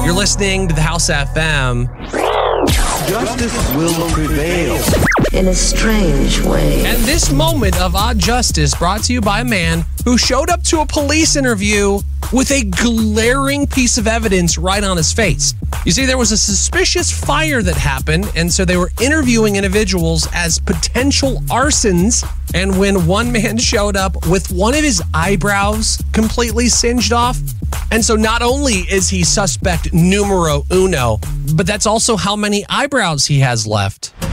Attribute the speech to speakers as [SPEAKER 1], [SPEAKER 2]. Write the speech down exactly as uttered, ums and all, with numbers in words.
[SPEAKER 1] You're listening to the House F M.
[SPEAKER 2] Justice will prevail.
[SPEAKER 3] In a strange way.
[SPEAKER 1] And this moment of odd justice brought to you by a man who showed up to a police interview with a glaring piece of evidence right on his face. You see, there was a suspicious fire that happened, and so they were interviewing individuals as potential arsons. And when one man showed up with one of his eyebrows completely singed off, and so not only is he suspect numero uno, but that's also how many eyebrows he has left.